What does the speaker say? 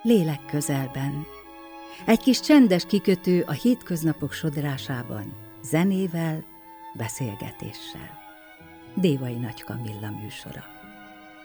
lélek közelben. Egy kis csendes kikötő a hétköznapok sodrásában, zenével, beszélgetéssel. Dévai Nagy Kamilla műsora.